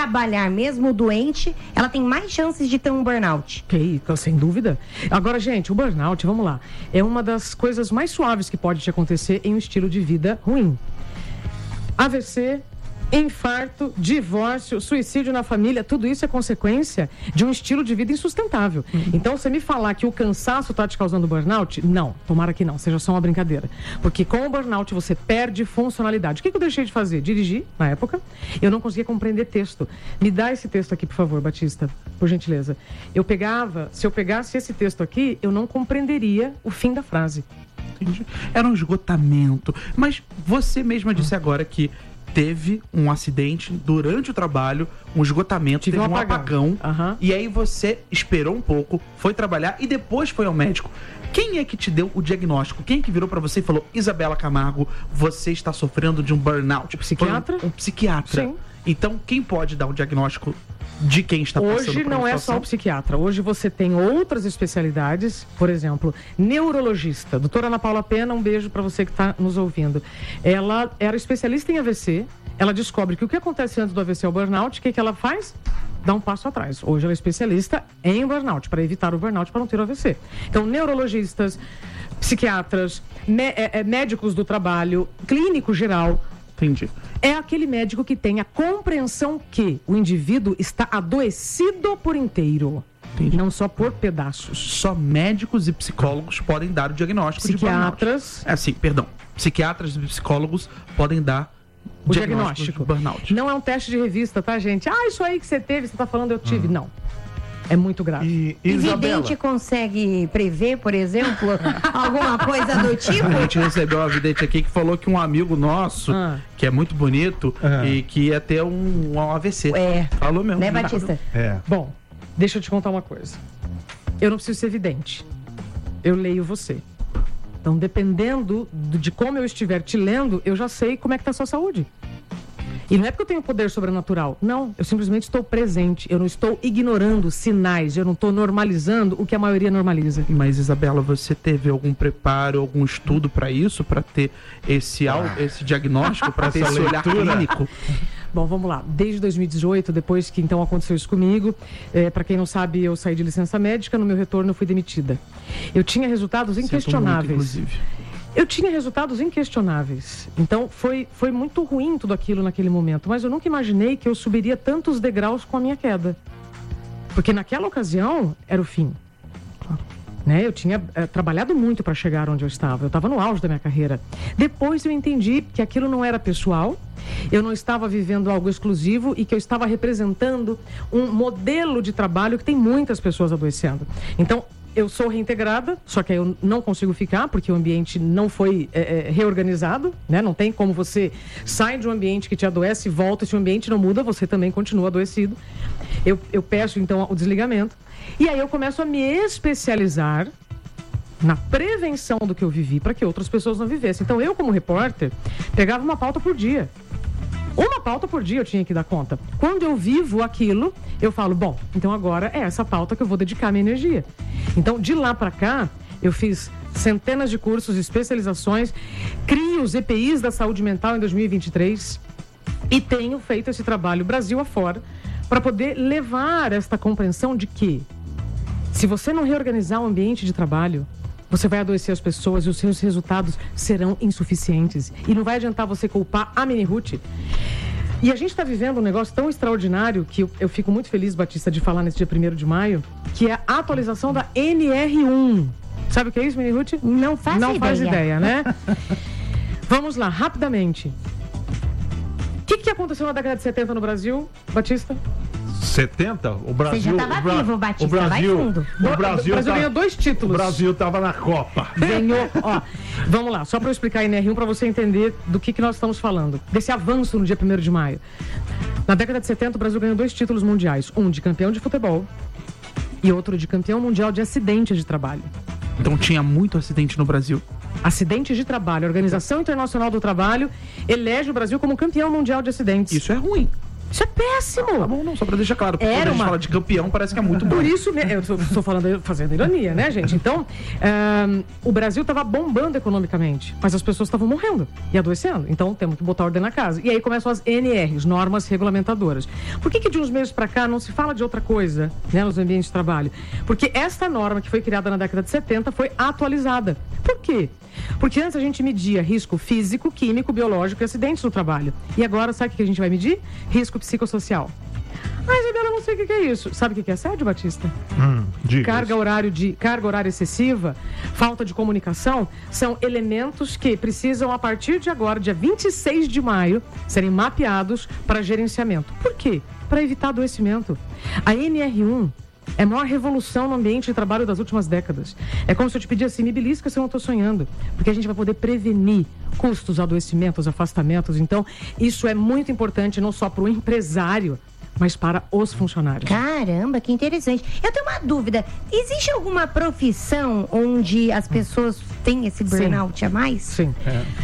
trabalhar mesmo doente, ela tem mais chances de ter um burnout. Sem dúvida. Agora, gente, o burnout, vamos lá, é uma das coisas mais suaves que pode te acontecer em um estilo de vida ruim. AVC, infarto, divórcio, suicídio na família, tudo isso é consequência de um estilo de vida insustentável. Então, você me falar que o cansaço está te causando burnout, não, tomara que não, seja só uma brincadeira. Porque com o burnout você perde funcionalidade. O que eu deixei de fazer? Dirigir, na época, eu não conseguia compreender texto. Me dá esse texto aqui, por favor, Batista, por gentileza. Se eu pegasse esse texto aqui, eu não compreenderia o fim da frase. Entendi. Era um esgotamento. Mas você mesma disse agora que teve um acidente durante o trabalho, um esgotamento, teve um apagão. E aí você esperou um pouco, foi trabalhar e depois foi ao médico. Quem é que te deu o diagnóstico? Quem é que virou pra você e falou: Isabela Camargo, você está sofrendo de um burnout? Psiquiatra? Um psiquiatra. Sim. Então, quem pode dar um diagnóstico de quem está passando por uma Hoje não é só o psiquiatra. Hoje você tem outras especialidades. Por exemplo, neurologista. Doutora Ana Paula Pena, um beijo para você que está nos ouvindo. Ela era especialista em AVC. Ela descobre que o que acontece antes do AVC é o burnout. O que ela faz? Dá um passo atrás. Hoje ela é especialista em burnout, para evitar o burnout, para não ter o AVC. Então, neurologistas, psiquiatras, médicos do trabalho, clínico geral. Entendi. É aquele médico que tem a compreensão que o indivíduo está adoecido por inteiro. Entendi. Não só por pedaços. Só médicos e psicólogos podem dar o diagnóstico de burnout. Psiquiatras e psicólogos podem dar o diagnóstico de burnout. Não é um teste de revista, tá, gente? Isso aí que você teve, você tá falando, eu tive. Não. É muito grave. E vidente consegue prever, por exemplo, alguma coisa do tipo? A gente recebeu uma vidente aqui que falou que um amigo nosso, que é muito bonito, e que ia ter um AVC. Falou mesmo. Né, Batista? Bom, deixa eu te contar uma coisa. Eu não preciso ser vidente. Eu leio você. Então, dependendo de como eu estiver te lendo, eu já sei como é que tá a sua saúde. E não é porque eu tenho poder sobrenatural. Não, eu simplesmente estou presente. Eu não estou ignorando sinais. Eu não estou normalizando o que a maioria normaliza. Mas, Isabela, você teve algum preparo, algum estudo para isso? Para ter esse diagnóstico? Para ter esse olhar clínico? Bom, vamos lá. Desde 2018, depois que então aconteceu isso comigo, para quem não sabe, eu saí de licença médica. No meu retorno, eu fui demitida. Eu tinha resultados inquestionáveis. Eu tinha resultados inquestionáveis. Então, foi muito ruim tudo aquilo naquele momento. Mas eu nunca imaginei que eu subiria tantos degraus com a minha queda. Porque naquela ocasião, era o fim. Né? Eu tinha trabalhado muito para chegar onde eu estava. Eu estava no auge da minha carreira. Depois eu entendi que aquilo não era pessoal. Eu não estava vivendo algo exclusivo e que eu estava representando um modelo de trabalho que tem muitas pessoas adoecendo. Então, eu sou reintegrada, só que eu não consigo ficar porque o ambiente não foi reorganizado, né? Não tem como você sair de um ambiente que te adoece e volta, e se o ambiente não muda, você também continua adoecido. Eu peço, então, o desligamento. E aí eu começo a me especializar na prevenção do que eu vivi para que outras pessoas não vivessem. Então, eu, como repórter, pegava uma pauta por dia. Uma pauta por dia eu tinha que dar conta. Quando eu vivo aquilo, eu falo, bom, então agora é essa pauta que eu vou dedicar minha energia. Então, de lá para cá, eu fiz centenas de cursos, especializações, crio os EPIs da saúde mental em 2023 e tenho feito esse trabalho Brasil afora para poder levar esta compreensão de que se você não reorganizar o ambiente de trabalho, você vai adoecer as pessoas e os seus resultados serão insuficientes. E não vai adiantar você culpar a Mini-Ruth. E a gente está vivendo um negócio tão extraordinário que eu fico muito feliz, Batista, de falar nesse dia 1º de maio, que é a atualização da NR1. Sabe o que é isso, Mini-Ruth? Não faz ideia, né? Vamos lá, rapidamente. O que aconteceu na década de 70 no Brasil, Batista? 70? O Brasil. Você já estava vivo, Batista, o Brasil, vai fundo. O Brasil ganhou 2 títulos. O Brasil estava na Copa. Ganhou, vamos lá, só para eu explicar a NR1 para você entender do que nós estamos falando. Desse avanço no dia 1º de maio. Na década de 70, o Brasil ganhou 2 títulos mundiais. Um de campeão de futebol e outro de campeão mundial de acidentes de trabalho. Então tinha muito acidente no Brasil. Acidentes de trabalho. A Organização Internacional do Trabalho elege o Brasil como campeão mundial de acidentes. Isso é ruim. Isso é péssimo. Tá bom, não, só pra deixar claro. Quando a gente fala de campeão, parece que é muito bom. Por isso, eu estou fazendo ironia, né, gente? Então, o Brasil estava bombando economicamente, mas as pessoas estavam morrendo e adoecendo. Então, temos que botar ordem na casa. E aí começam as NRs, normas regulamentadoras. Por que de uns meses para cá não se fala de outra coisa, né, nos ambientes de trabalho? Porque esta norma, que foi criada na década de 70, foi atualizada. Por quê? Porque antes a gente media risco físico, químico, biológico e acidentes no trabalho. E agora, sabe o que a gente vai medir? Risco psicossocial. Isabela, não sei o que é isso. Sabe o que é assédio, Batista? Carga horária excessiva, falta de comunicação, são elementos que precisam, a partir de agora, dia 26 de maio, serem mapeados para gerenciamento. Por quê? Para evitar adoecimento. A NR1 é a maior revolução no ambiente de trabalho das últimas décadas. É como se eu te pedisse, me belisca se eu não estou sonhando. Porque a gente vai poder prevenir custos, adoecimentos, afastamentos. Então, isso é muito importante, não só para o empresário, mas para os funcionários. Caramba, que interessante. Eu tenho uma dúvida. Existe alguma profissão onde as pessoas têm esse burnout a mais? Sim.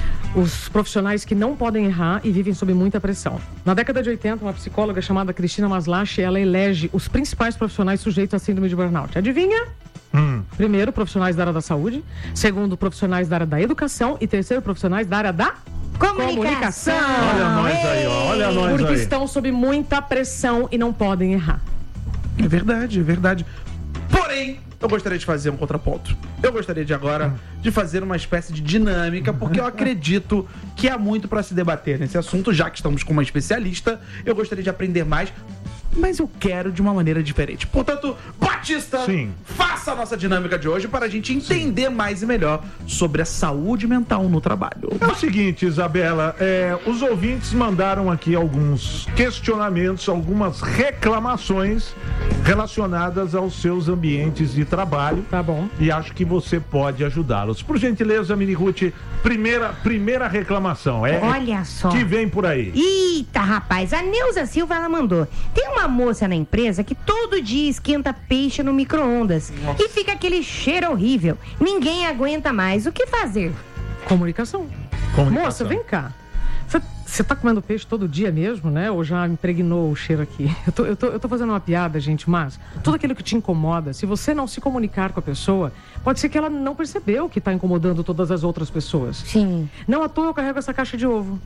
Os profissionais que não podem errar e vivem sob muita pressão. Na década de 80, uma psicóloga chamada Cristina Maslach, ela elege os principais profissionais sujeitos à síndrome de burnout. Adivinha? Primeiro, profissionais da área da saúde. Segundo, profissionais da área da educação. E terceiro, profissionais da área da comunicação. Olha nós aí, ó. Olha nós aí. Porque estão sob muita pressão e não podem errar. É verdade, é verdade. Porém, eu gostaria de fazer um contraponto. Eu gostaria de agora de fazer uma espécie de dinâmica, porque eu acredito que há muito para se debater nesse assunto, já que estamos com uma especialista. Eu gostaria de aprender mais, mas eu quero de uma maneira diferente. Portanto, Batista, faça a nossa dinâmica de hoje para a gente entender mais e melhor sobre a saúde mental no trabalho. É o seguinte, Isabela, os ouvintes mandaram aqui alguns questionamentos, algumas reclamações relacionadas aos seus ambientes de trabalho. Tá bom. E acho que você pode ajudá-los. Por gentileza, Mini Ruth, primeira reclamação. Olha só. Que vem por aí. Eita, rapaz, a Neuza Silva, ela mandou. Tem uma moça na empresa que todo dia esquenta peixe no micro-ondas. E fica aquele cheiro horrível. Ninguém aguenta mais. O que fazer? Comunicação. Moça, vem cá. Você tá comendo peixe todo dia mesmo, né? Ou já impregnou o cheiro aqui? Eu tô fazendo uma piada, gente, mas tudo aquilo que te incomoda, se você não se comunicar com a pessoa, pode ser que ela não percebeu que tá incomodando todas as outras pessoas. Sim. Não à toa eu carrego essa caixa de ovo.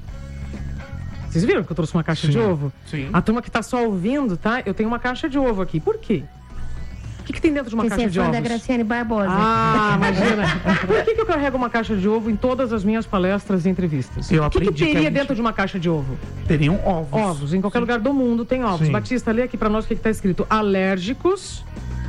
Vocês viram que eu trouxe uma caixa de ovo? Sim. A turma que tá só ouvindo, tá? Eu tenho uma caixa de ovo aqui. Por quê? O que tem dentro de uma caixa de ovos? Você é fã da Graciane Barbosa. Ah, imagina. Por que eu carrego uma caixa de ovo em todas as minhas palestras e entrevistas? O que teria dentro de uma caixa de ovo? Teriam ovos. Ovos. Em qualquer lugar do mundo tem ovos. Batista, lê aqui pra nós o que tá escrito. Alérgicos.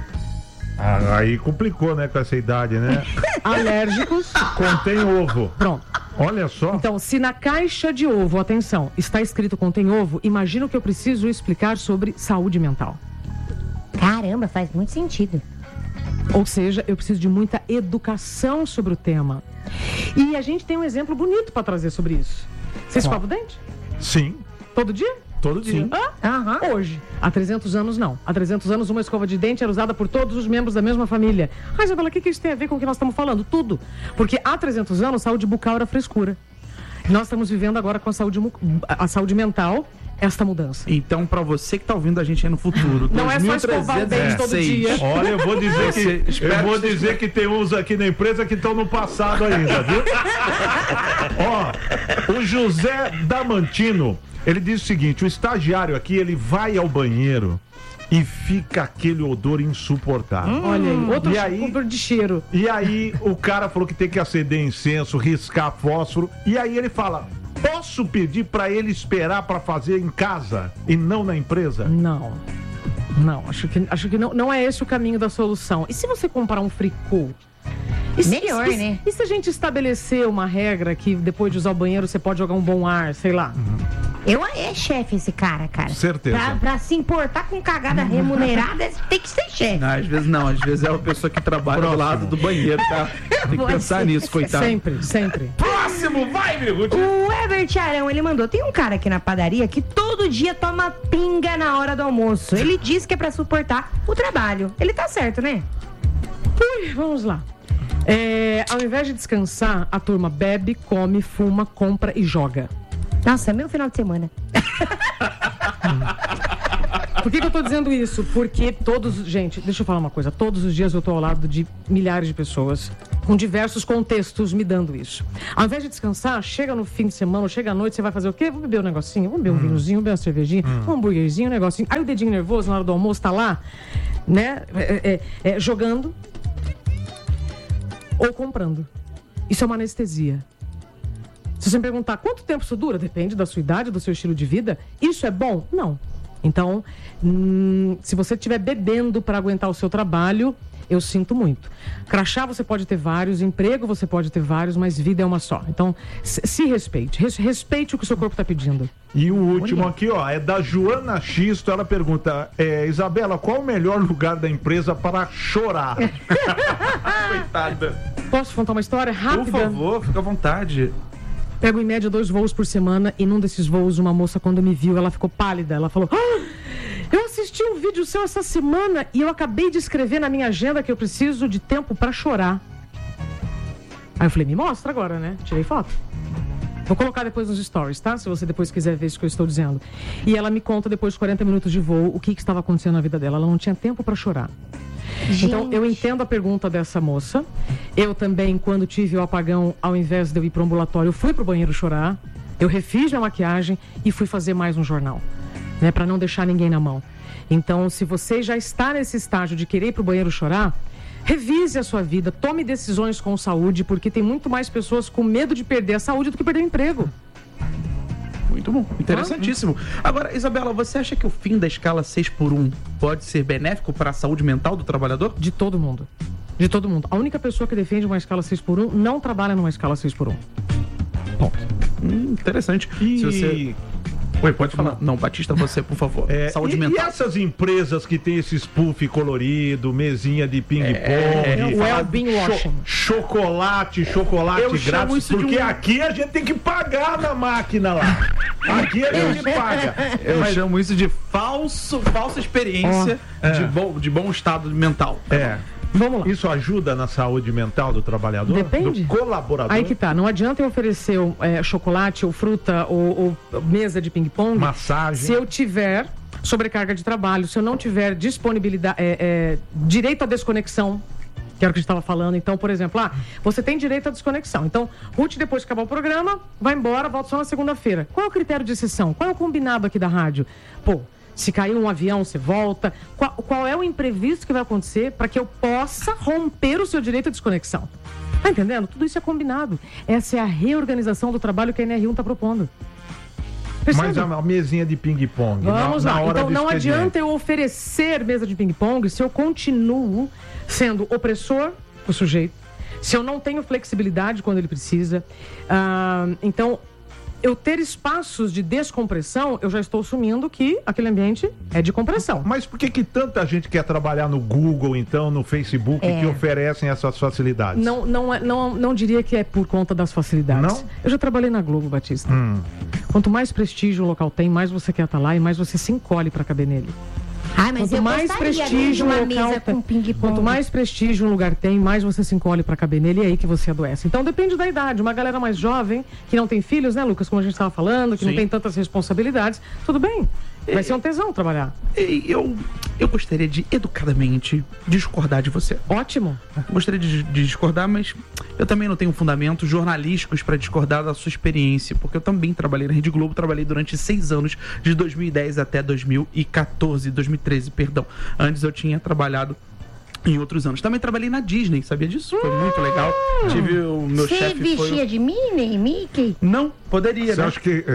Aí complicou, né, com essa idade, né? Alérgicos. Contém ovo. Pronto. Olha só. Então, se na caixa de ovo, atenção, está escrito contém ovo, imagina o que eu preciso explicar sobre saúde mental. Caramba, faz muito sentido. Ou seja, eu preciso de muita educação sobre o tema. E a gente tem um exemplo bonito para trazer sobre isso. Você escova o dente? Sim. Todo dia? Todo dia. Hoje. Há 300 anos, não. Há 300 anos, uma escova de dente era usada por todos os membros da mesma família. Ah, Isabela, o que isso tem a ver com o que nós estamos falando? Tudo. Porque há 300 anos, saúde bucal era frescura. Nós estamos vivendo agora com a saúde mental, esta mudança. Então, pra você que tá ouvindo a gente aí no futuro, não é só escovar o dente todo dia. Olha, eu vou dizer que tem uns aqui na empresa que estão no passado ainda, viu? Ó, o José Damantino, ele diz o seguinte: o estagiário aqui, ele vai ao banheiro e fica aquele odor insuportável. Olha aí, outro odor de cheiro. E aí o cara falou que tem que acender incenso, riscar fósforo. E aí ele fala: posso pedir pra ele esperar pra fazer em casa e não na empresa? Não, acho que não é esse o caminho da solução. E se você comprar um fricô? Melhor, né? E se a gente estabelecer uma regra que depois de usar o banheiro você pode jogar um bom ar, sei lá? É chefe esse cara. Certeza. Pra se importar com cagada remunerada, tem que ser chefe. Às vezes é uma pessoa que trabalha do lado do banheiro, tá? Tem que pensar nisso, coitado. Sempre. Próximo, vai, meu Ruth. O Herbert Arão, ele mandou: tem um cara aqui na padaria que todo dia toma pinga na hora do almoço. Ele diz que é pra suportar o trabalho. Ele tá certo, né? Vamos lá. Ao invés de descansar, a turma bebe, come, fuma, compra e joga. Nossa, é meu final de semana. Por que eu tô dizendo isso? Porque gente, deixa eu falar uma coisa. Todos os dias eu tô ao lado de milhares de pessoas, com diversos contextos me dando isso. Ao invés de descansar, chega no fim de semana, chega à noite, você vai fazer o quê? Vou beber um negocinho, vou beber um vinhozinho, vou beber uma cervejinha, um hambúrguerzinho, um negocinho. Aí o dedinho nervoso, na hora do almoço, tá lá, né, jogando ou comprando. Isso é uma anestesia. Se você me perguntar quanto tempo isso dura, depende da sua idade, do seu estilo de vida. Isso é bom? Não. Então, se você estiver bebendo para aguentar o seu trabalho, eu sinto muito. Crachá você pode ter vários, emprego você pode ter vários, mas vida é uma só. Então, se respeite. Respeite o que o seu corpo está pedindo. E o último aqui, ó, é da Joana Xisto. Ela pergunta, Isabela, qual o melhor lugar da empresa para chorar? Coitada. Posso contar uma história rápida? Por favor, fica à vontade. Pego em média 2 voos por semana e num desses voos uma moça, quando me viu, ela ficou pálida. Ela falou, eu assisti um vídeo seu essa semana e eu acabei de escrever na minha agenda que eu preciso de tempo pra chorar. Aí eu falei, me mostra agora, né? Tirei foto. Vou colocar depois nos stories, tá? Se você depois quiser ver isso que eu estou dizendo. E ela me conta, depois de 40 minutos de voo, o que estava acontecendo na vida dela. Ela não tinha tempo pra chorar. Gente. Então, eu entendo a pergunta dessa moça. Eu também, quando tive o apagão, ao invés de eu ir para o ambulatório, eu fui para o banheiro chorar. Eu refiz minha maquiagem e fui fazer mais um jornal, né, para não deixar ninguém na mão. Então, se você já está nesse estágio de querer ir para o banheiro chorar, revise a sua vida, tome decisões com saúde, porque tem muito mais pessoas com medo de perder a saúde do que perder o emprego. Muito bom, interessantíssimo. Agora, Isabela, você acha que o fim da escala 6x1 pode ser benéfico para a saúde mental do trabalhador? De todo mundo. De todo mundo. A única pessoa que defende uma escala 6x1 não trabalha numa escala 6x1. Ponto. Interessante. Se você... Oi, pode falar. Não, Batista, você, por favor. Saúde mental. E essas empresas que tem esse puff colorido, mesinha de ping-pong, chocolate grátis, porque aqui a gente tem que pagar na máquina lá. Aqui a gente paga. Eu chamo isso de falsa experiência de bom estado mental. Vamos lá. Isso ajuda na saúde mental do trabalhador? Depende. Do colaborador? Aí que tá. Não adianta eu oferecer chocolate ou fruta ou mesa de ping-pong. Massagem. Se eu tiver sobrecarga de trabalho, se eu não tiver disponibilidade, direito à desconexão, que era o que a gente estava falando. Então, por exemplo, você tem direito à desconexão. Então, Ruth, depois de acabar o programa, vai embora, volta só na segunda-feira. Qual é o critério de exceção? Qual é o combinado aqui da rádio? Se cair um avião, você volta. Qual é o imprevisto que vai acontecer para que eu possa romper o seu direito à desconexão? Tá entendendo? Tudo isso é combinado. Essa é a reorganização do trabalho que a NR1 está propondo. Percebe? Mas a mesinha de ping-pong. Vamos lá. Então não adianta eu oferecer mesa de ping-pong se eu continuo sendo opressor o sujeito, se eu não tenho flexibilidade quando ele precisa. Então, eu ter espaços de descompressão, eu já estou assumindo que aquele ambiente é de compressão. Mas por que tanta gente quer trabalhar no Google, então, no Facebook, que oferecem essas facilidades? Não diria que é por conta das facilidades. Não? Eu já trabalhei na Globo, Batista. Quanto mais prestígio o local tem, mais você quer estar lá e mais você se encolhe para caber nele. Mas quanto mais prestígio um local tem, quanto mais prestígio um lugar tem, mais você se encolhe para caber nele, e é aí que você adoece. Então depende da idade. Uma galera mais jovem, que não tem filhos, né, Lucas, como a gente estava falando, que não tem tantas responsabilidades, tudo bem. Vai ser um tesão trabalhar. Eu gostaria de, educadamente, discordar de você. Ótimo. Gostaria de discordar, mas eu também não tenho fundamentos jornalísticos para discordar da sua experiência, porque eu também trabalhei na Rede Globo, trabalhei durante 6 anos, de 2010 até 2013, perdão. Antes eu tinha trabalhado em outros anos. Também trabalhei na Disney, sabia disso? Foi muito legal. Tive o meu chefe... Você vestia de Minnie, Mickey? Não, poderia, Você acha que...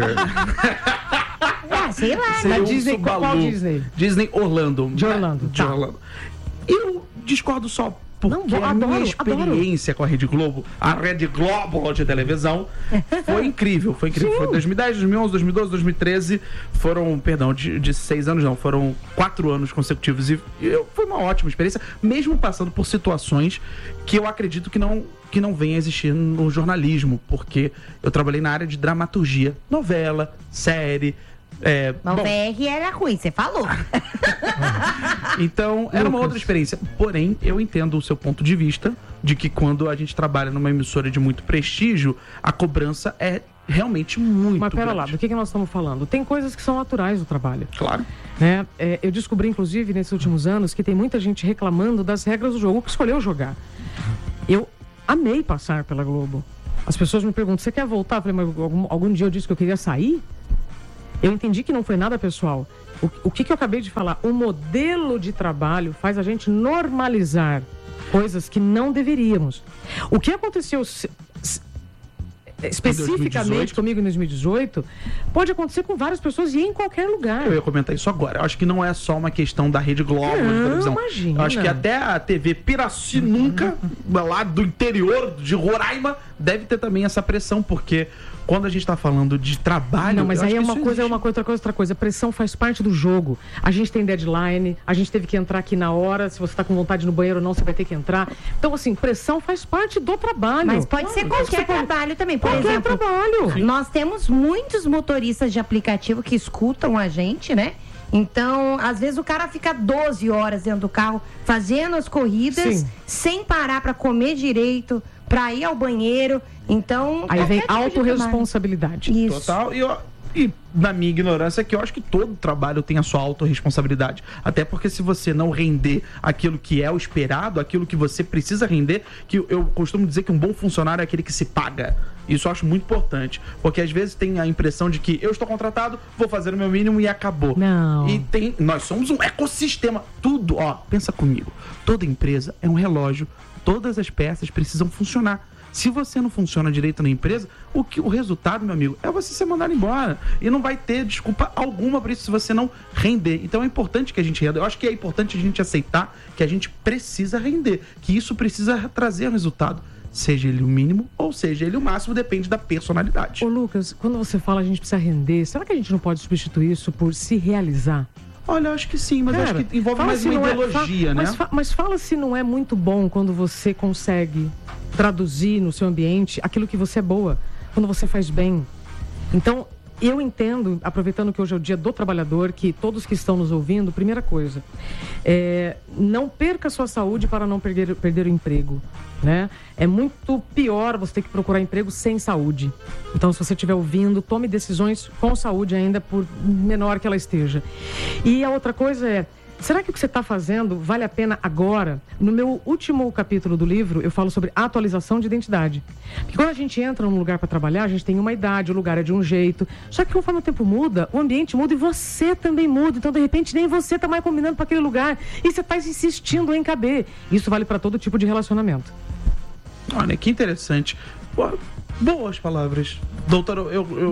sei lá. Na Disney, qual Disney? Disney Orlando. De Orlando. De Orlando. Eu discordo só porque a minha experiência com a Rede Globo, a Rede Globo de televisão, foi incrível. Foi incrível. Foi 2010, 2011, 2012, 2013. Foram, perdão, de 6 anos não, foram 4 anos consecutivos. E foi uma ótima experiência, mesmo passando por situações que eu acredito que não venha a existir no jornalismo, porque eu trabalhei na área de dramaturgia, novela, série. Mas o VR era ruim, você falou. Então, era uma outra experiência. Porém, eu entendo o seu ponto de vista de que quando a gente trabalha numa emissora de muito prestígio, a cobrança é realmente muito Mas pera grande. lá, do que nós estamos falando? Tem coisas que são naturais do trabalho. Claro. Né? Eu descobri, inclusive, nesses últimos anos, que tem muita gente reclamando das regras do jogo, que escolheu jogar. Eu amei passar pela Globo. As pessoas me perguntam, você quer voltar? Eu falei, mas algum dia eu disse que eu queria sair? Eu entendi que não foi nada pessoal. O que eu acabei de falar? O modelo de trabalho faz a gente normalizar coisas que não deveríamos. O que aconteceu especificamente comigo em 2018, pode acontecer com várias pessoas e em qualquer lugar. Eu ia comentar isso agora. Eu acho que não é só uma questão da Rede Globo de televisão. Imagina. Eu acho que até a TV Piracicaba, lá do interior de Roraima, deve ter também essa pressão, porque quando a gente está falando de trabalho... Não, mas aí é uma coisa, outra coisa. Pressão faz parte do jogo. A gente tem deadline, a gente teve que entrar aqui na hora. Se você está com vontade no banheiro ou não, você vai ter que entrar. Então, assim, pressão faz parte do trabalho. Mas pode ser qualquer trabalho também. Por exemplo, trabalho. Nós temos muitos motoristas de aplicativo que escutam a gente, né? Então, às vezes o cara fica 12 horas dentro do carro fazendo as corridas, sem parar para comer direito, para ir ao banheiro. Então, aí vem autorresponsabilidade. Isso. Total. E na minha ignorância, que eu acho que todo trabalho tem a sua autorresponsabilidade. Até porque se você não render aquilo que é o esperado, aquilo que você precisa render, que eu costumo dizer que um bom funcionário é aquele que se paga. Isso eu acho muito importante. Porque às vezes tem a impressão de que eu estou contratado, vou fazer o meu mínimo e acabou. Não. E nós somos um ecossistema. Tudo, pensa comigo. Toda empresa é um relógio. Todas as peças precisam funcionar. Se você não funciona direito na empresa, o resultado, meu amigo, é você ser mandado embora. E não vai ter desculpa alguma por isso se você não render. Então é importante que a gente renda. Eu acho que é importante a gente aceitar que a gente precisa render, que isso precisa trazer um resultado. Seja ele o mínimo ou seja ele o máximo, depende da personalidade. Ô Lucas, quando você fala a gente precisa render, será que a gente não pode substituir isso por se realizar? Olha, eu acho que sim, mas eu acho que envolve mais uma ideologia, né? Mas fala se não é muito bom quando você consegue traduzir no seu ambiente aquilo que você é boa, quando você faz bem. Então, eu entendo, aproveitando que hoje é o dia do trabalhador, que todos que estão nos ouvindo, primeira coisa, não perca a sua saúde para não perder o emprego, né? É muito pior você ter que procurar emprego sem saúde. Então, se você estiver ouvindo, tome decisões com saúde ainda, por menor que ela esteja. E a outra coisa é, será que o que você está fazendo vale a pena agora? No meu último capítulo do livro, eu falo sobre atualização de identidade. Porque quando a gente entra num lugar para trabalhar, a gente tem uma idade, o lugar é de um jeito. Só que conforme o tempo muda, o ambiente muda e você também muda. Então, de repente, nem você está mais combinando para aquele lugar. E você está insistindo em caber. Isso vale para todo tipo de relacionamento. Olha, que interessante. Boas palavras. Doutora,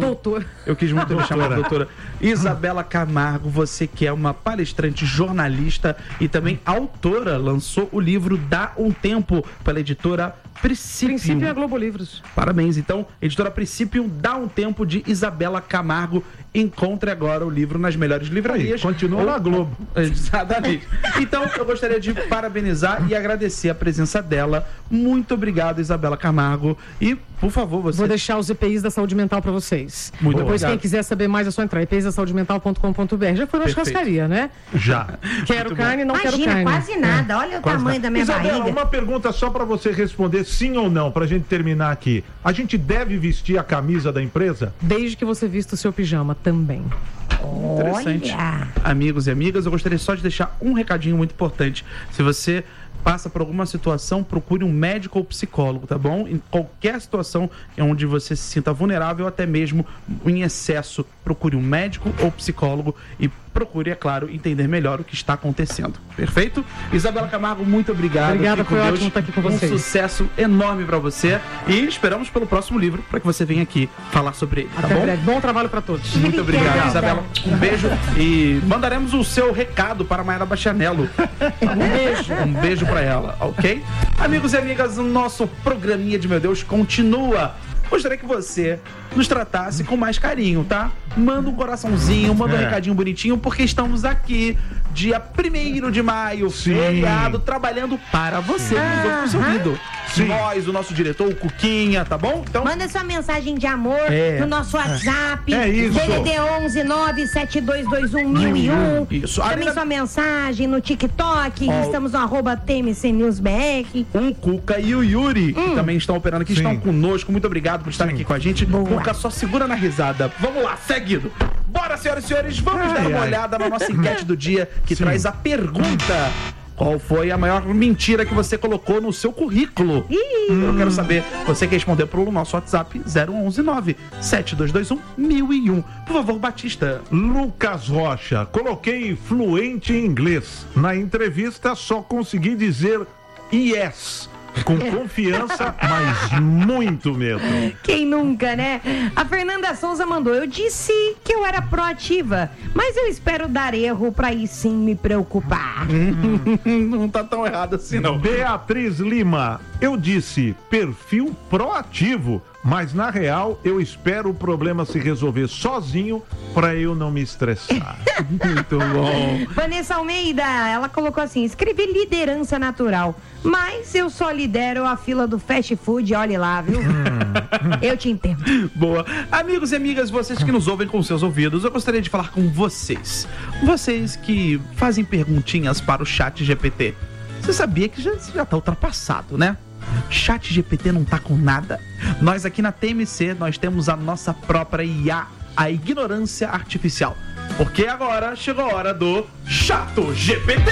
eu quis muito me chamar doutora Isabela Camargo, você que é uma palestrante, jornalista e também autora, lançou o livro Dá um Tempo pela editora Princípio é Globo Livros. Parabéns. Então, editora Princípio, Dá um Tempo, de Isabela Camargo. Encontre agora o livro nas melhores livrarias. Continua na Globo. Exatamente. Então, eu gostaria de parabenizar e agradecer a presença dela. Muito obrigado, Isabela Camargo. E, por favor, você... Vou deixar os EPIs da saúde mental para vocês. Muito Depois, obrigado. Quem quiser saber mais, é só entrar. EPIsdasaudemental.com.br. Já foi na churrascaria, né? Já. Quero carne, não quero carne. Quase nada. Olha o tamanho da minha Isabela, barriga. uma pergunta só para você responder sim ou não, pra gente terminar aqui. A gente deve vestir a camisa da empresa? Desde que você vista o seu pijama também. Interessante. Olha. Amigos e amigas, eu gostaria só de deixar um recadinho muito importante. Se você passa por alguma situação, procure um médico ou psicólogo, tá bom? Em qualquer situação onde você se sinta vulnerável, até mesmo em excesso, procure um médico ou psicólogo e procure, é claro, entender melhor o que está acontecendo. Perfeito? Isabela Camargo, muito obrigado. Obrigada, foi ótimo estar aqui com vocês. Um sucesso enorme para você e esperamos pelo próximo livro para que você venha aqui falar sobre ele, tá Até bom? breve. Bom trabalho para todos. Muito obrigado, Isabela. Um beijo e mandaremos o seu recado para a Mayra Bachanello. Um beijo para ela, ok? Amigos e amigas, o nosso programinha de Meu Deus continua. Gostaria que você nos tratasse com mais carinho, tá? manda um coraçãozinho, manda um recadinho bonitinho, porque estamos aqui, dia 1º de maio, feriado, trabalhando para você, no seu ouvido. Nós, o nosso diretor, o Cuquinha, tá bom? Então, manda sua mensagem de amor no nosso WhatsApp. DDD 11 97221 1001. Também sua mensagem no TikTok. Estamos no @TMCNewsBR. O Cuca e o Yuri, que também estão operando aqui, estão conosco. Muito obrigado por estarem aqui com a gente. Cuca, só segura na risada. Vamos lá, seguido. Bora, senhoras e senhores, vamos dar uma olhada na nossa enquete do dia, que traz a pergunta: qual foi a maior mentira que você colocou no seu currículo? Eu quero saber. Você que respondeu pelo nosso WhatsApp 019-7221-1001. Por favor, Batista. Lucas Rocha. Coloquei fluente em inglês. Na entrevista só consegui dizer yes. Com confiança, mas muito medo. Quem nunca, né? A Fernanda Souza mandou: eu disse que eu era proativa, mas eu espero dar erro pra aí sim me preocupar. Não tá tão errado assim, não. Beatriz Lima: eu disse perfil proativo, mas na real eu espero o problema se resolver sozinho pra eu não me estressar. Muito bom. Vanessa Almeida, ela colocou assim: escrevi liderança natural, mas eu só lidero a fila do fast food, olhe lá, viu? Eu te entendo. Boa. Amigos e amigas, vocês que nos ouvem com seus ouvidos, eu gostaria de falar com vocês. Vocês que fazem perguntinhas para o ChatGPT. Você sabia que já tá ultrapassado, né? ChatGPT não tá com nada. Nós aqui na TMC, nós temos a nossa própria IA, a ignorância artificial. Porque agora chegou a hora do ChatGPT.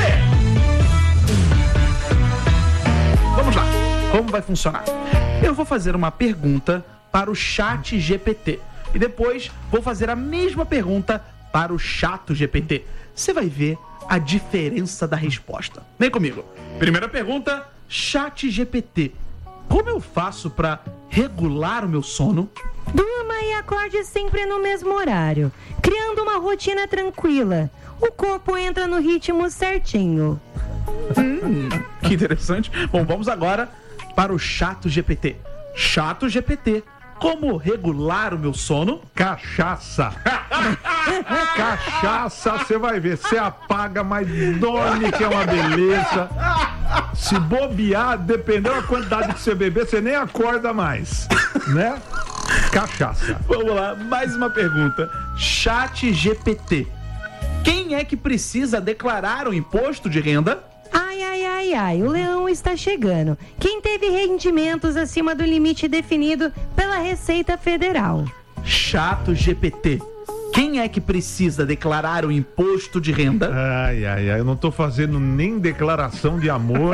Vamos lá, como vai funcionar? Eu vou fazer uma pergunta para o ChatGPT e depois vou fazer a mesma pergunta para o ChatGPT. Você vai ver a diferença da resposta. Vem comigo. Primeira pergunta: ChatGPT, como eu faço para regular o meu sono? Durma e acorde sempre no mesmo horário, criando uma rotina tranquila. O corpo entra no ritmo certinho. Que interessante. Bom, vamos agora para o ChatGPT. ChatGPT, como regular o meu sono? Cachaça. Cachaça, você vai ver. Você apaga, mas dorme, que é uma beleza. Se bobear, dependendo da quantidade que você beber, você nem acorda mais, né? Cachaça. Vamos lá, mais uma pergunta. ChatGPT, quem é que precisa declarar o imposto de renda? Ai, o leão está chegando. Quem teve rendimentos acima do limite definido pela Receita Federal? ChatGPT, quem é que precisa declarar o imposto de renda? Ai, eu não tô fazendo nem declaração de amor.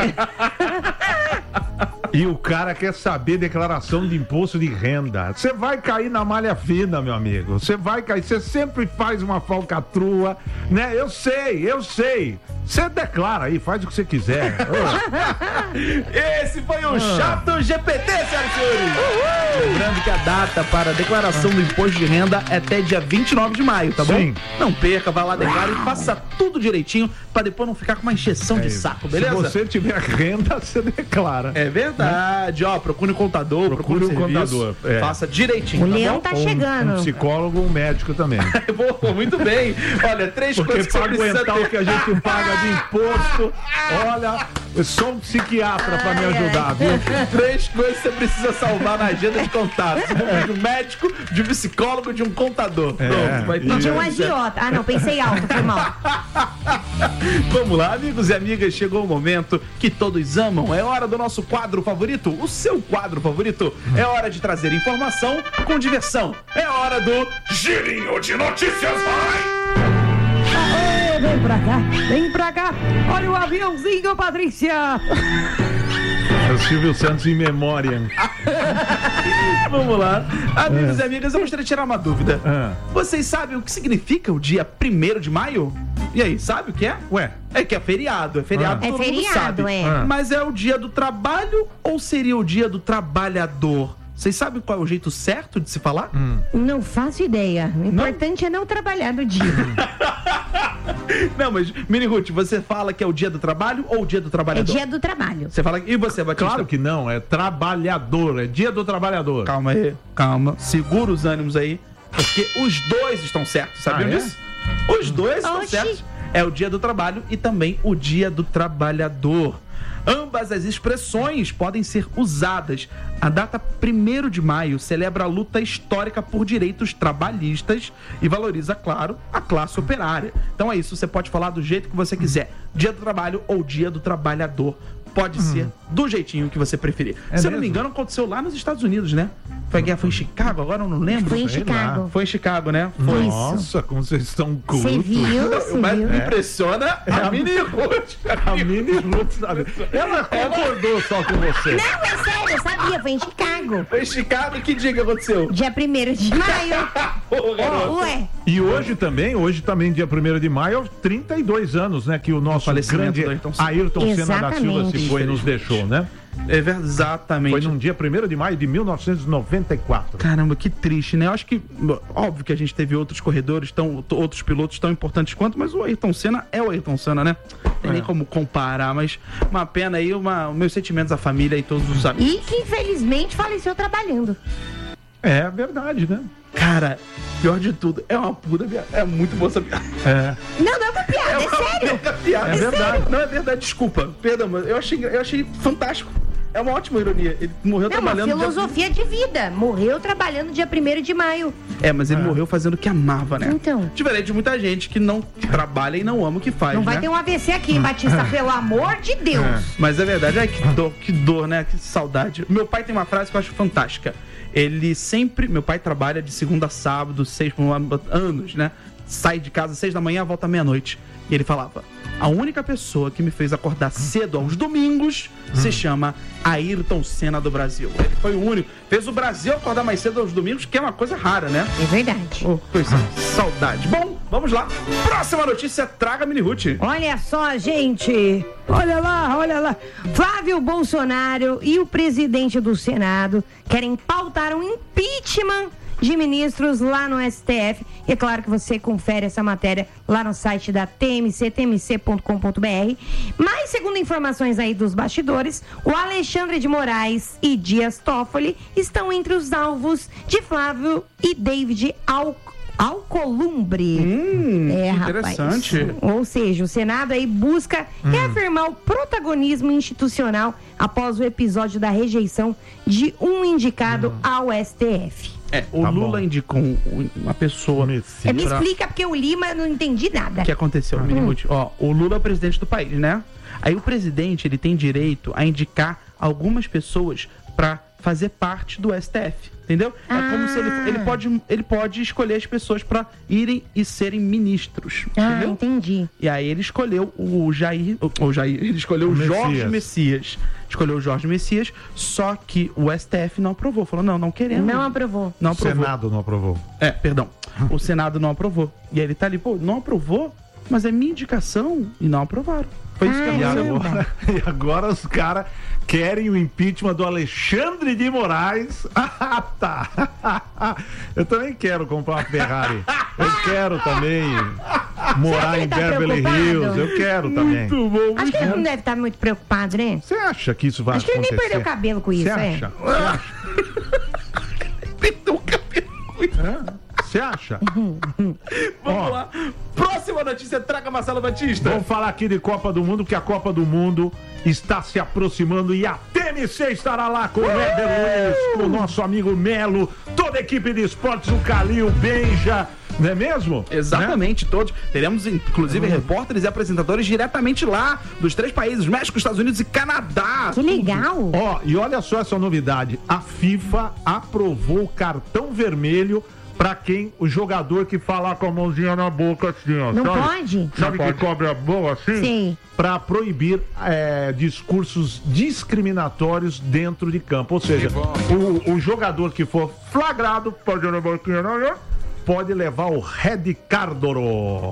E o cara quer saber declaração de imposto de renda. Você vai cair na malha fina, meu amigo. Você vai cair. Você sempre faz uma falcatrua, né? Eu sei. Você declara aí, faz o que você quiser. Esse foi o ChatGPT, senhoras e senhores. Lembrando que a data para a declaração do imposto de renda é até dia 29 de maio, tá bom? Sim. Não perca, vá lá, declara e faça tudo direitinho para depois não ficar com uma encheção de saco, beleza? Se você tiver renda, você declara. É verdade, ó, procure um contador, procure um contador. Faça direitinho. O leão tá chegando. Um psicólogo, um médico também. Boa, muito bem. Olha, 3 coisas que você precisa ter. O que a gente paga de imposto, olha, eu sou um psiquiatra pra me ajudar, viu? 3 coisas que você precisa salvar na agenda de contatos: de um médico, de um psicólogo, de um contador. Pronto, vai e de um agiota. Ah, não, pensei alto, foi mal. Vamos lá, amigos e amigas, chegou o momento que todos amam. É hora do nosso quadro favorito, o seu quadro favorito. É hora de trazer informação com diversão. É hora do Girinho de Notícias, vai! Vem pra cá. Olha o aviãozinho, Patrícia. É o Silvio Santos em memória. Vamos lá. Amigos e amigas, eu gostaria de tirar uma dúvida. Vocês sabem o que significa o dia 1º de maio? E aí, sabe o que é? Ué? É que é feriado. É feriado, todo mundo sabe. Mas é o dia do trabalho ou seria o dia do trabalhador? Vocês sabem qual é o jeito certo de se falar? Não faço ideia. O importante é não trabalhar no dia. Não, mas, Mini Ruth, você fala que é o dia do trabalho ou o dia do trabalhador? É dia do trabalho. Você fala... E você, Batista? Claro que não, é trabalhador, é dia do trabalhador. Calma aí, calma. Segura os ânimos aí. porque os dois estão certos, sabiam disso? Os dois estão certos. É o Dia do Trabalho e também o Dia do Trabalhador. Ambas as expressões podem ser usadas. A data 1º de maio celebra a luta histórica por direitos trabalhistas e valoriza, claro, a classe operária. Então é isso, você pode falar do jeito que você quiser. Dia do Trabalho ou Dia do Trabalhador. Pode ser do jeitinho que você preferir. Se eu não me engano, aconteceu lá nos Estados Unidos, né? Foi em Chicago? Agora eu não lembro. Foi em Chicago. Foi em Chicago, né? Foi. Nossa, como vocês estão cultos. Você viu? Mas me impressiona a Mini Ruth. A Mini Ruth, sabe? Ela concordou só com você. Não, é sério, eu sabia. Foi em Chicago. Foi em Chicago? Que dia que aconteceu? Dia 1º de maio. Ué. E hoje também, dia 1º de maio, 32 anos, né? Que o nosso grande Ayrton Senna da Silva se foi e nos deixou, né? Exatamente. Foi num dia 1º de maio de 1994. Caramba, que triste, né? Eu acho que, óbvio que a gente teve outros corredores, outros pilotos tão importantes quanto, mas o Ayrton Senna é o Ayrton Senna, né? Não tem nem como comparar, mas uma pena aí, meus sentimentos à família e todos os amigos. E que infelizmente faleceu trabalhando. É verdade, né? Cara, pior de tudo, é uma puta piada. É muito boa essa piada. Não é uma piada, é sério. É verdade. Não, é verdade, desculpa. Perdão, mas eu achei fantástico. É uma ótima ironia. Ele morreu trabalhando... É uma filosofia de vida. Morreu trabalhando dia 1º de maio. Mas ele morreu fazendo o que amava, né? Então. Diferente de muita gente que não trabalha e não ama o que faz, Não vai ter um AVC aqui, Batista, pelo amor de Deus. Mas é verdade. Ai, que dor, né? Que saudade. Meu pai tem uma frase que eu acho fantástica. Meu pai trabalha de segunda a sábado, 6 anos, né? Sai de casa às 6 da manhã, volta à meia-noite. E ele falava: a única pessoa que me fez acordar cedo aos domingos se chama Ayrton Senna do Brasil. Ele foi o único. Fez o Brasil acordar mais cedo aos domingos, que é uma coisa rara, né? É verdade. Saudade. Bom, vamos lá. Próxima notícia, traga, Mini Ruth. Olha só, gente. Olha lá. Flávio Bolsonaro e o presidente do Senado querem pautar um impeachment de ministros lá no STF. E é claro que você confere essa matéria lá no site da TMC, tmc.com.br. Mas, segundo informações aí dos bastidores, o Alexandre de Moraes e Dias Toffoli estão entre os alvos de Flávio e David Alcolumbre. Interessante. Rapaz. Ou seja, o Senado aí busca reafirmar o protagonismo institucional após o episódio da rejeição de um indicado ao STF. O Lula indicou uma pessoa. Me explica, porque eu li, mas não entendi nada. O que aconteceu, Mini Ruth? O Lula é o presidente do país, né? Aí o presidente, ele tem direito a indicar algumas pessoas para fazer parte do STF, entendeu? É como se ele pode escolher as pessoas para irem e serem ministros, entendeu? Entendi. E aí ele escolheu ele escolheu o Jorge Messias. Escolheu o Jorge Messias, só que o STF não aprovou. Falou, não queremos. Não aprovou. O Senado não aprovou. Perdão. O Senado não aprovou. E aí ele tá ali, não aprovou, mas é minha indicação e não aprovaram. Foi isso que aconteceu. E agora os caras querem o impeachment do Alexandre de Moraes. Tá. Eu também quero comprar uma Ferrari. Eu quero também morar em Beverly Hills. Eu quero também. Muito bom. Acho que ele não deve estar muito preocupado, né? Você acha que isso vai acontecer? Acho que ele nem perdeu o cabelo com isso, Você acha? Perdeu o cabelo com isso. Você acha? Vamos lá. Próxima notícia, traga Marcelo Batista. Vamos falar aqui de Copa do Mundo, que a Copa do Mundo está se aproximando e a TMC estará lá com o Weber Luiz, com o nosso amigo Melo, toda a equipe de esportes, o Calil, o Benja, não é mesmo? Exatamente, todos. Teremos, inclusive, repórteres e apresentadores diretamente lá, dos 3 países, México, Estados Unidos e Canadá. Que legal! E olha só essa novidade, a FIFA aprovou o cartão vermelho pra quem? O jogador que falar com a mãozinha na boca assim, ó. Não pode? Sabe que cobre a boa assim? Sim. Pra proibir discursos discriminatórios dentro de campo. Ou seja, o jogador que for flagrado, fazendo a boquinha pode levar o Red Cardoro.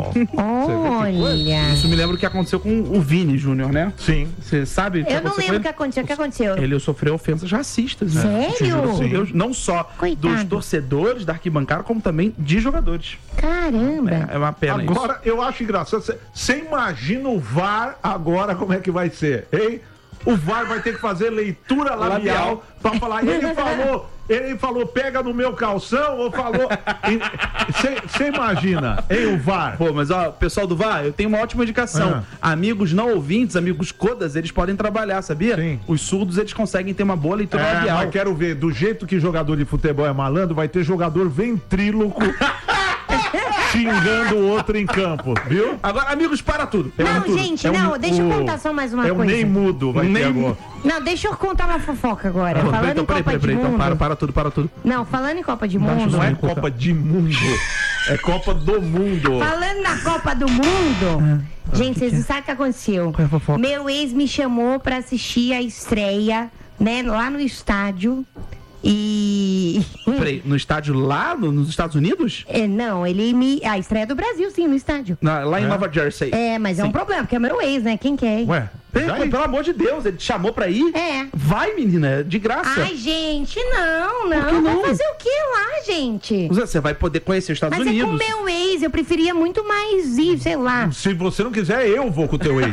Olha. Isso me lembra o que aconteceu com o Vini Júnior, né? Sim. Você sabe? Eu não lembro o que aconteceu. O que aconteceu? Ele sofreu ofensas racistas, né? Sério? Não só dos torcedores da arquibancada, como também de jogadores. Caramba. É uma pena agora, eu acho engraçado. Você imagina o VAR agora como é que vai ser, hein? o VAR vai ter que fazer leitura labial pra falar. Ele falou, pega no meu calção, ou falou... Você imagina, hein, o VAR? Pô, mas ó, pessoal do VAR, eu tenho uma ótima indicação. Amigos não ouvintes, amigos codas, eles podem trabalhar, sabia? Sim. Os surdos, eles conseguem ter uma boa leitura labial. Mas quero ver, do jeito que jogador de futebol é malandro, vai ter jogador ventríloco... xingando o outro em campo, viu? Agora, amigos, para tudo. Não, gente, deixa eu contar só mais uma coisa. Nem mudo vai ter agora. Não, deixa eu contar uma fofoca agora. Falando em Copa de Mundo... Então, para tudo. Não, falando em Copa de Mundo... Não é Copa de Mundo, é Copa do Mundo. Falando na Copa do Mundo... Gente, vocês não sabem o que aconteceu. Qual é a fofoca? Meu ex me chamou pra assistir a estreia, né, lá no estádio... E... Peraí, no estádio lá, nos Estados Unidos? Não, a estreia do Brasil, sim, no estádio. Lá em Nova Jersey. Mas é um problema, porque é meu ex, né? Quem quer? Ué, pelo amor de Deus, ele te chamou pra ir? Vai, menina, de graça. Ai, gente, não. Vai fazer o que lá, gente? Você vai poder conhecer os Estados Unidos. Mas é com meu ex, eu preferia muito mais ir, sei lá. Se você não quiser, eu vou com o teu ex.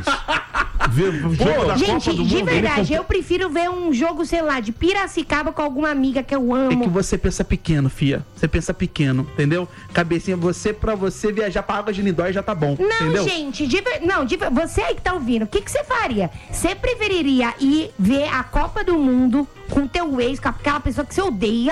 Gente, de verdade, eu prefiro ver um jogo, sei lá, de Piracicaba com alguma amiga que eu amo. É que você pensa pequeno, fia. Você pensa pequeno, entendeu? Cabecinha, pra você viajar pra Águas de Lindóia já tá bom, entendeu? Gente, você aí que tá ouvindo, o que você faria? Você preferiria ir ver a Copa do Mundo com teu ex, com aquela pessoa que você odeia?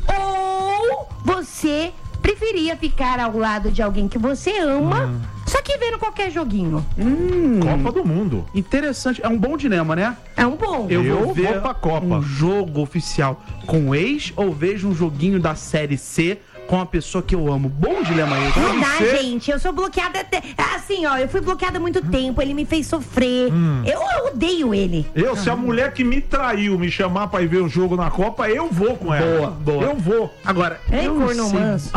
Ou você preferia ficar ao lado de alguém que você ama, só que vendo qualquer joguinho? Copa do Mundo. Interessante. É um bom dilema, né? É um bom. Eu vou ver pra Copa. Um jogo oficial com o ex ou vejo um joguinho da Série C com a pessoa que eu amo? Bom dilema aí. Não dá, gente. Eu sou bloqueada até... Assim, ó, eu fui bloqueada há muito tempo. Ele me fez sofrer. Eu odeio ele. Se a mulher que me traiu me chamar pra ir ver o jogo na Copa, eu vou com ela. Boa. Eu vou. Agora, corno manso.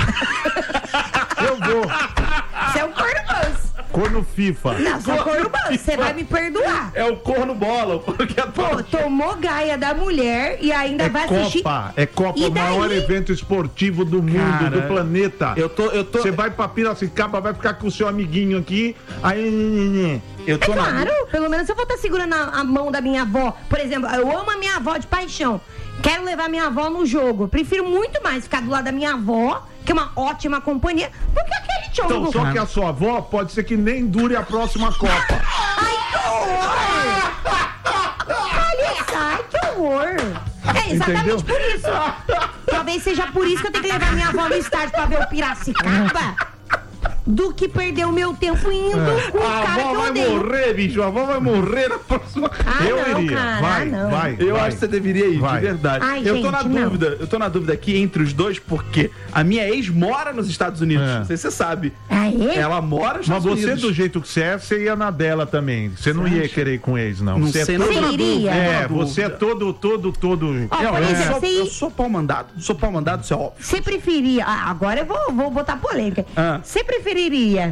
Eu vou. Você é um corno manso. Corno FIFA. Não, você é corno manso. Você vai me perdoar. É o corno bola. Pô, tomou gaia da mulher e ainda vai assistir. É Copa, o maior evento esportivo do mundo, do planeta. Você vai pra Piracicaba, vai ficar com o seu amiguinho aqui. Aí. Claro, pelo menos eu vou estar segurando a mão da minha avó. Por exemplo, eu amo a minha avó de paixão. Quero levar minha avó no jogo. Prefiro muito mais ficar do lado da minha avó, que é uma ótima companhia, do que aquele jogo. Então, só que a sua avó pode ser que nem dure a próxima Copa. Ai, que horror! Ai, que horror! É exatamente por isso. Talvez seja por isso que eu tenho que levar minha avó no estádio pra ver o Piracicaba. Do que perder o meu tempo indo com o cara que eu odeio. A avó vai morrer, bicho. A avó vai morrer na próxima. Eu iria. Cara, vai. Eu acho que você deveria ir, de verdade. Ai, eu tô na dúvida. Eu tô na dúvida aqui entre os dois, porque a minha ex mora nos Estados Unidos. Não sei se você sabe. Ela mora nos Estados Unidos. Mas você, do jeito que você ia na dela também. Você não ia querer ir com ex, não. Não sei, não iria. Você é todo. Eu sou pau mandado. Sou pau mandado, isso é óbvio. Você preferia... agora eu vou botar polêmica. Você preferiria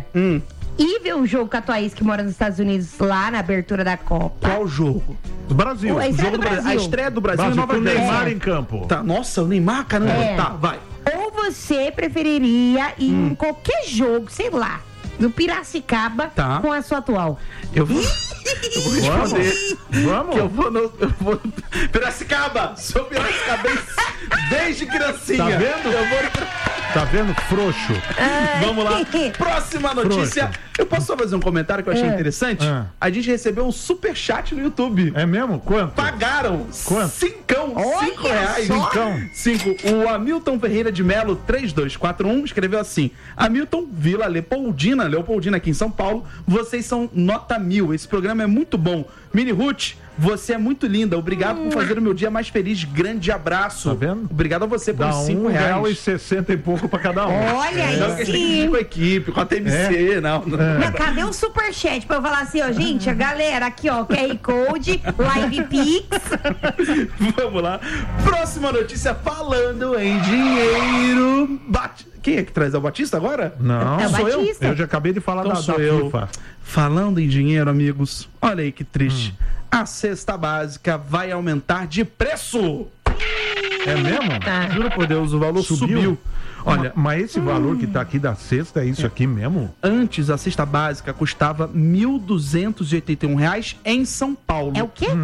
ir ver um jogo com a tua ex que mora nos Estados Unidos lá na abertura da Copa? Qual jogo? Do Brasil. A estreia do Brasil. A estreia do Brasil em Nova Jersey. Com o Neymar em campo. Tá, nossa, o Neymar, caramba. Tá, vai. Ou você preferiria ir em qualquer jogo, sei lá, do Piracicaba com a sua atual? Eu vou responder. Vamos? Que eu vou Piracicaba! Sou piracicabense desde criancinha. Tá vendo? Tá vendo? Frouxo. Vamos lá. Próxima notícia. Frouxo. Eu posso só fazer um comentário que eu achei interessante? A gente recebeu um superchat no YouTube. É mesmo? Quanto? Pagaram. Quanto? Cincão. R$5. 5. O Hamilton Ferreira de Melo, 3241, escreveu assim: Hamilton, Vila Leopoldina aqui em São Paulo. Vocês são nota 1000. Esse programa é muito bom. Mini Ruth, você é muito linda. Obrigado por fazer o meu dia mais feliz. Grande abraço. Tá vendo? Obrigado a você por R$5. R$1,60 e pouco pra cada um. Olha aí, não, sim. Com a equipe, com a TMC, não. Mas cadê o superchat pra eu falar assim, ó, gente, a galera aqui, ó, QR Code, Live Pix. Vamos lá. Próxima notícia, falando em dinheiro. Quem é que traz? É o Batista agora? Não, é o sou Batista. Eu já acabei de falar da FIFA. Falando em dinheiro, amigos, olha aí que triste. A cesta básica vai aumentar de preço. É mesmo? Juro por Deus, o valor subiu. Olha, mas esse valor que tá aqui da cesta é isso aqui mesmo? Antes, a cesta básica custava R$ 1.281 em São Paulo. É o quê?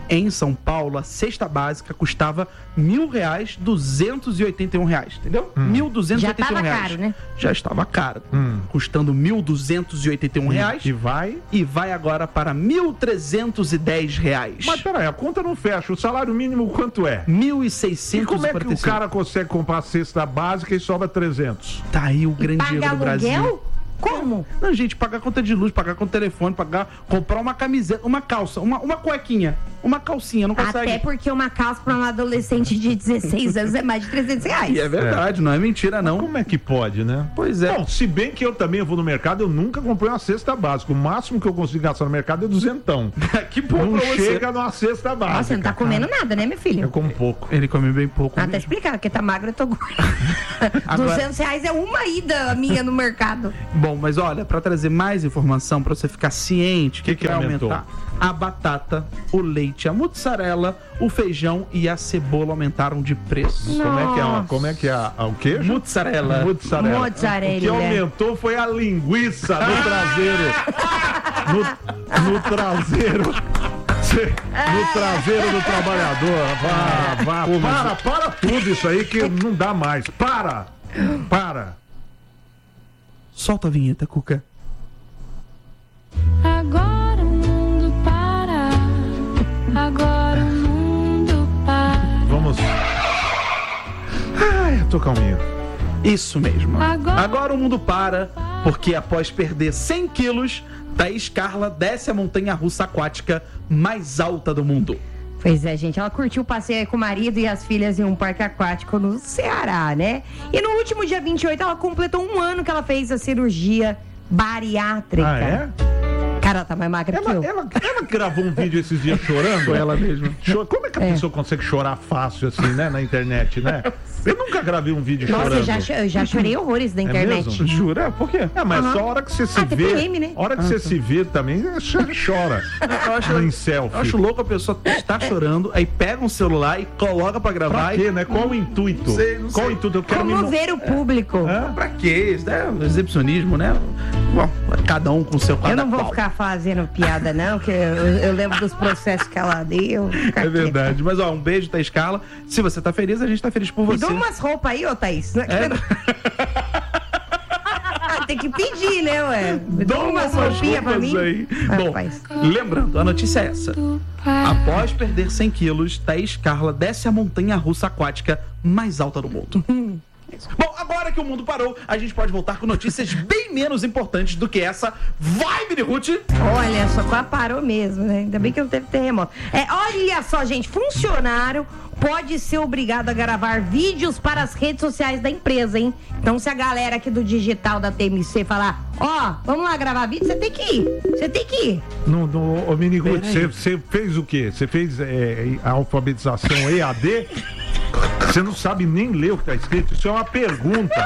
em São Paulo, a cesta básica custava R$1.000, R$281, entendeu? R$1.281. Já estava caro, né? Já estava caro. Custando R$1.281. E vai agora para R$1.310. Mas peraí, a conta não fecha. O salário mínimo quanto é? R$1.645. E como é que o cara consegue comprar a cesta básica e sobra 300? Tá aí o grande erro do Brasil. Aluguel? Como? Não, gente, pagar conta de luz, pagar conta de telefone, comprar uma camiseta, uma calça, uma cuequinha, uma calcinha, não consegue. Até porque uma calça para um adolescente de 16 anos é mais de R$300. E é verdade, não é mentira, não. Mas como é que pode, né? Pois é. Bom, se bem que eu também vou no mercado, eu nunca comprei uma cesta básica. O máximo que eu consigo gastar no mercado é 200. Que bom não pra você. chega numa cesta básica. Nossa, você não tá comendo nada, né, meu filho? Eu como pouco. Ele come bem pouco. Tá explicado, porque tá magro, eu tô gordo. Agora... R$200 é uma ida minha no mercado. Bom, mas olha, pra trazer mais informação, pra você ficar ciente, que vai aumentar? A batata, o leite, a mussarela, o feijão e a cebola aumentaram de preço. Como é que é o queijo? Mussarela. Mozzarella. O que aumentou foi a linguiça no traseiro. No traseiro. No traseiro do trabalhador. Para tudo isso aí que não dá mais. Para. Solta a vinheta, Cuca. Agora o mundo para. Agora o mundo para. Vamos. Ai, eu tô calminho. Isso mesmo. Agora o mundo para, porque após perder 100 quilos, Thaís Carla desce a montanha-russa aquática mais alta do mundo. Pois é, gente, ela curtiu o passeio com o marido e as filhas em um parque aquático no Ceará, né? E no último dia 28, ela completou 1 ano que ela fez a cirurgia bariátrica. Ah, é? Cara, ela tá mais magra que eu. Ela gravou um vídeo esses dias chorando? Ela mesma. Como é que a pessoa consegue chorar fácil assim, né? Na internet, né? Eu nunca gravei um vídeo chorando. Nossa, eu já chorei horrores na internet. Mesmo? Jura? Por quê? Mas só a hora que você se vê. TPM, né? A hora que você se vê também, chora. Eu acho, em selfie. Eu acho louco a pessoa estar chorando, aí pega um celular e coloca pra gravar. Pra quê, né? Qual o intuito? Não sei. Qual o intuito? Eu quero Comover o público. Pra quê? Isso é exibicionismo, né? Bom, cada um com o seu Eu não vou ficar fazendo piada, não, que eu lembro dos processos que ela deu. É verdade. Mas, um beijo, Thaís Carla. Se você tá feliz, a gente tá feliz por você. E dá umas roupas aí, ô Thaís. Tem que pedir, né, ué? Dá umas roupinhas pra mim. Aí. Bom, lembrando, a notícia é essa. Após perder 100 quilos, Thaís Carla desce a montanha-russa aquática mais alta do mundo. Bom, agora que o mundo parou, a gente pode voltar com notícias bem menos importantes do que essa. Vai, Mini Ruth! Olha só, quase parou mesmo, né? Ainda bem que não teve terremoto. Olha só, gente, funcionário pode ser obrigado a gravar vídeos para as redes sociais da empresa, hein? Então, se a galera aqui do digital da TMC falar, vamos lá gravar vídeo, você tem que ir. Ô, Mini Ruth, você fez o quê? Você fez a alfabetização EAD? Você não sabe nem ler o que está escrito? Isso é uma pergunta.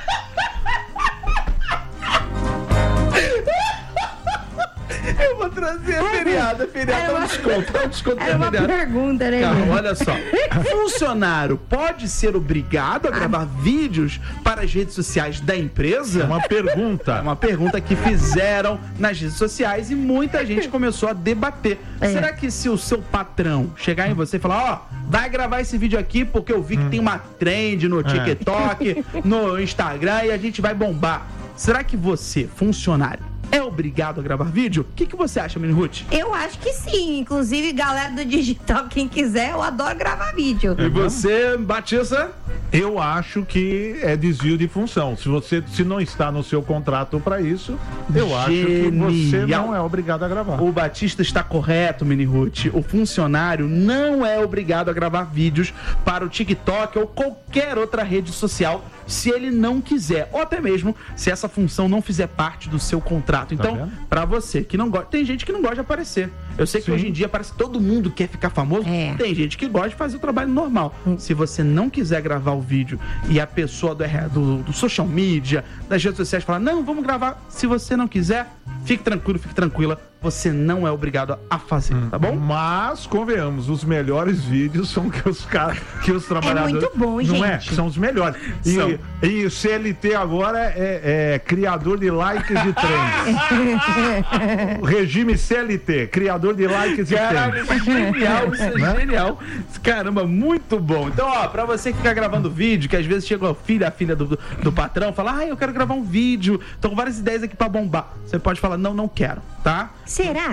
Eu vou trazer a feriado é um desconto. Era uma pergunta, né? Calma, olha só. Funcionário pode ser obrigado a gravar vídeos para as redes sociais da empresa? É uma pergunta. É uma pergunta que fizeram nas redes sociais e muita gente começou a debater. Será que se o seu patrão chegar em você e falar, vai gravar esse vídeo aqui porque eu vi que tem uma trend no TikTok, no Instagram e a gente vai bombar. Será que você, funcionário, é obrigado a gravar vídeo? O que você acha, Mini Ruth? Eu acho que sim. Inclusive, galera do digital, quem quiser, eu adoro gravar vídeo. E você, Batista? Eu acho que é desvio de função. Se não está no seu contrato para isso, eu acho que você não é obrigado a gravar. O Batista está correto, Mini Ruth. O funcionário não é obrigado a gravar vídeos para o TikTok ou qualquer outra rede social se ele não quiser, ou até mesmo se essa função não fizer parte do seu contrato. Então, pra você que não gosta, tem gente que não gosta de aparecer. Eu sei que hoje em dia parece que todo mundo quer ficar famoso. Tem gente que gosta de fazer o trabalho normal. Se você não quiser gravar o vídeo e a pessoa do social media, das redes sociais falar, não, vamos gravar. Se você não quiser, fique tranquilo, fique tranquila. Você não é obrigado a fazer, tá bom? Mas, convenhamos, os melhores vídeos são que os trabalhadores... É muito bom, gente. Não é? São os melhores. E o CLT agora é criador de likes e trends. O regime CLT, criador de likes e trends. Genial, isso é genial. Caramba, muito bom. Então, ó, pra você que fica gravando vídeo, que às vezes chega a filha do patrão, fala, eu quero gravar um vídeo, tô com várias ideias aqui pra bombar. Você pode falar, não quero, tá? Será?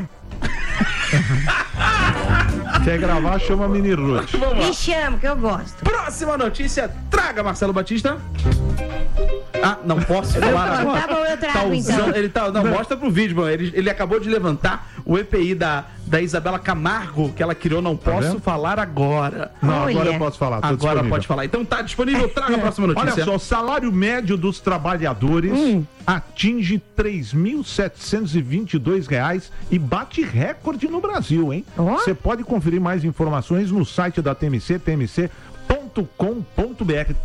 Quer gravar, chama a Mini Ruth. Me chama, que eu gosto. Próxima notícia, traga, Marcelo Batista. Não posso falar agora. Tá bom, eu trago então. Mostra pro vídeo, mano. Ele acabou de levantar o EPI da Isabela Camargo, que ela criou, não posso falar agora. Não, agora eu posso falar. Agora disponível. Pode falar. Então tá disponível, traga a próxima notícia. Olha só, o salário médio dos trabalhadores atinge R$ 3.722 e bate recorde no Brasil, hein? Você pode conferir mais informações no site da TMC, tmc.com.br. R$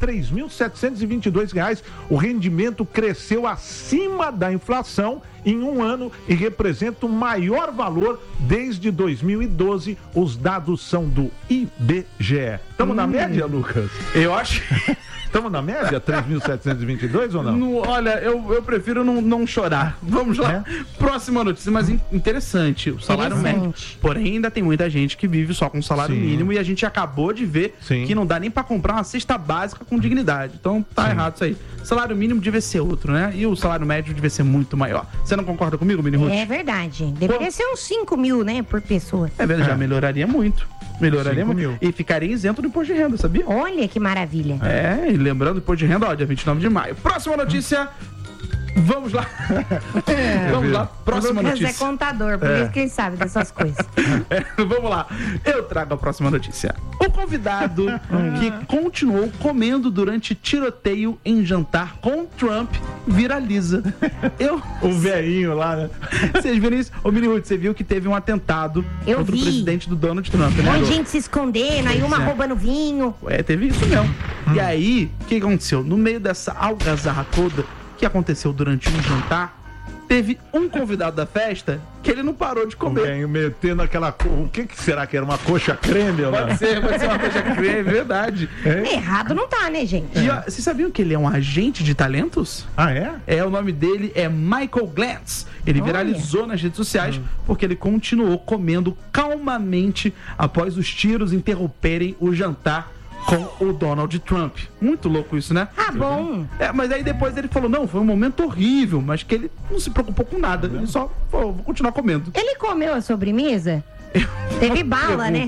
3.722. O rendimento cresceu acima da inflação em um ano e representa o maior valor desde 2012. Os dados são do IBGE. Estamos na média, Lucas? Eu acho... Estamos na média? 3.722 ou não? Olha, eu prefiro não chorar. Vamos lá. Próxima notícia, mas interessante. O salário médio. Porém, ainda tem muita gente que vive só com o salário mínimo e a gente acabou de ver que não dá nem pra comprar uma cesta básica com dignidade. Então tá errado isso aí. O salário mínimo devia ser outro, né? E o salário médio devia ser muito maior. Você não concorda comigo, Mini Ruth? É verdade. Deveria ser uns 5 mil, né, por pessoa. É verdade, já melhoraria muito. Melhoraria muito. E ficaria isento do imposto de renda, sabia? Olha que maravilha. E lembrando, imposto de renda, dia 29 de maio. Próxima notícia. Vamos lá. Vamos lá. Próxima notícia. Lucas é contador, por isso que ele sabe dessas coisas. Vamos lá. Eu trago a próxima notícia. O convidado que continuou comendo durante tiroteio em jantar com Trump viraliza. O velhinho lá, né? Vocês viram isso? Ô, Mini Ruth, você viu que teve um atentado contra o presidente do Donald Trump, né? Muita gente se escondendo, aí uma roubando vinho. Teve isso mesmo. E aí, o que aconteceu? No meio dessa algazarra toda que aconteceu durante um jantar, teve um convidado da festa que ele não parou de comer. Metendo aquela... O que será que era? Uma coxa creme? Pode ser uma coxa creme, verdade. Errado não tá, né, gente? E vocês sabiam que ele é um agente de talentos? É? O nome dele é Michael Glantz. Ele viralizou nas redes sociais porque ele continuou comendo calmamente após os tiros interromperem o jantar com o Donald Trump. Muito louco isso, né? Bom. Mas aí depois ele falou, não, foi um momento horrível, mas que ele não se preocupou com nada. Ele só falou, vou continuar comendo. Ele comeu a sobremesa? Teve bala, né?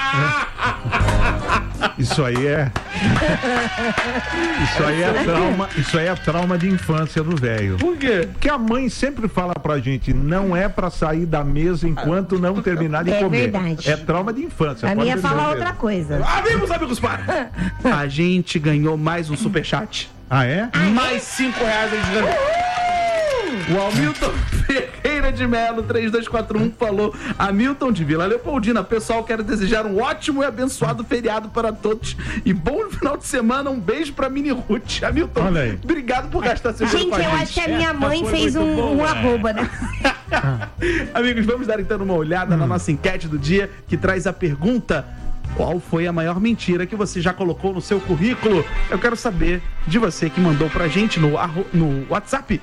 Isso aí é trauma. Isso aí é trauma de infância do velho. Por quê? Porque a mãe sempre fala pra gente, não é pra sair da mesa enquanto não terminar de comer. Verdade. É trauma de infância. A minha ia falar outra coisa. Amigos, para! A gente ganhou mais um superchat. Mais R$5 O Hamilton Ferreira de Melo, 3241, falou: Hamilton de Vila Leopoldina, pessoal, quero desejar um ótimo e abençoado feriado para todos e bom final de semana. Um beijo pra Mini Ruth. Hamilton, obrigado por gastar seu dinheiro com a gente. Eu acho que a minha mãe fez um arroba, né? Amigos, vamos dar então uma olhada na nossa enquete do dia, que traz a pergunta: qual foi a maior mentira que você já colocou no seu currículo? Eu quero saber de você que mandou pra gente no WhatsApp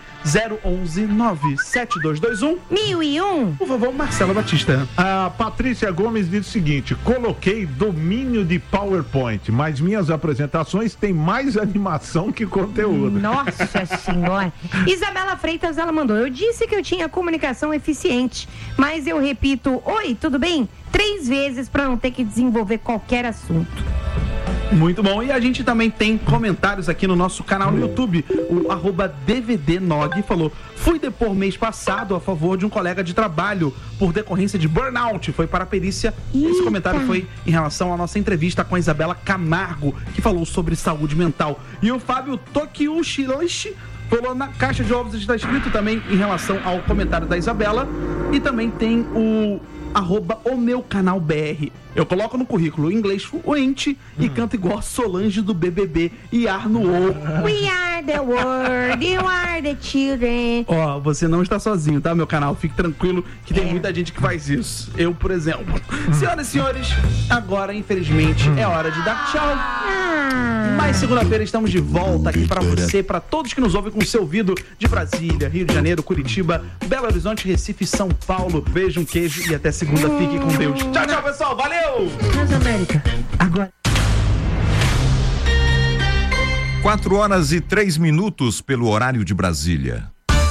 011-97221-1001. Por favor, Marcelo Batista. A Patrícia Gomes diz o seguinte: coloquei domínio de PowerPoint, mas minhas apresentações têm mais animação que conteúdo. Nossa Senhora. Isabela Freitas, ela mandou: eu disse que eu tinha comunicação eficiente, mas eu repito, oi, tudo bem? 3 vezes para não ter que desenvolver qualquer assunto. Muito bom. E a gente também tem comentários aqui no nosso canal no YouTube. O @DVDnog falou: fui depor mês passado a favor de um colega de trabalho por decorrência de burnout. Foi para a perícia. Esse comentário foi em relação à nossa entrevista com a Isabela Camargo, que falou sobre saúde mental. E o Fábio Tokiushi falou na caixa de ovos, está escrito também em relação ao comentário da Isabela. E também tem o @omeucanalbr. Eu coloco no currículo inglês fluente e canto igual a Solange do BBB e Arno. We are the world, you are the children. Ó, você não está sozinho, tá, meu canal? Fique tranquilo que tem muita gente que faz isso. Eu, por exemplo. Senhoras e senhores, agora, infelizmente, é hora de dar tchau. Mas segunda-feira estamos de volta aqui pra você, pra todos que nos ouvem com o seu ouvido de Brasília, Rio de Janeiro, Curitiba, Belo Horizonte, Recife, São Paulo. Beijo, um queijo e até segunda. Fique com Deus. Tchau, tchau, pessoal. Valeu! Transamérica. Agora. 4h03 pelo horário de Brasília.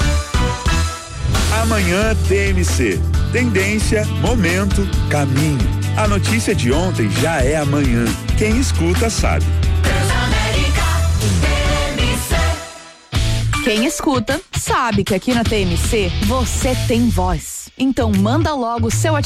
Amanhã TMC. Tendência, momento, caminho. A notícia de ontem já é amanhã. Quem escuta sabe. Quem escuta sabe que aqui na TMC você tem voz. Então manda logo seu